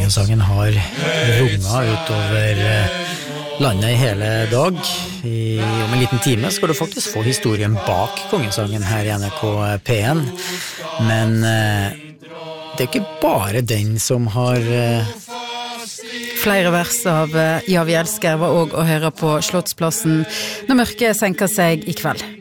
kongesangen har runget utover landet I hele dag. Om en liten time skal du faktisk få historien bak kongesangen her I NRK P1. Men det ikke bare den som har Flere vers av Ja, vi elsker var også å høre på Slottsplassen når mørket senker seg I kveld.